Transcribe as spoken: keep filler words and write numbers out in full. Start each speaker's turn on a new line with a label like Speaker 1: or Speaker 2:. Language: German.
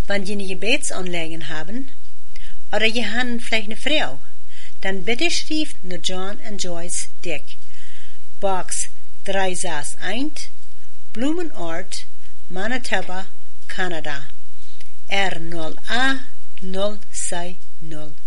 Speaker 1: Wenn je eine Gebetsanliegen haben, oder je haben vielleicht eine Frau, dann bitte schrift nur John und Joyce Dick, Box drei sechs eins, Blumenort, Manitoba, Kanada, R null A null sechs null.